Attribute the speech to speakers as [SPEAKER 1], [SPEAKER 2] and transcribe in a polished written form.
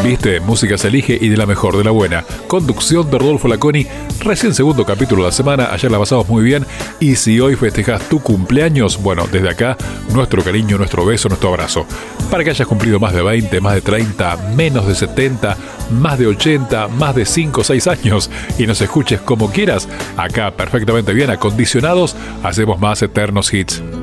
[SPEAKER 1] Viste, música se elige y de la mejor, de la buena. Conducción de Rodolfo Laconi, recién segundo capítulo de la semana, ayer la pasamos muy bien. Y si hoy festejas tu cumpleaños, bueno, desde acá, nuestro cariño, nuestro beso, nuestro abrazo. Para que hayas cumplido más de 20, más de 30, menos de 70, más de 80, más de 5 o 6 años y nos escuches como quieras, acá perfectamente bien acondicionados, hacemos más eternos hits.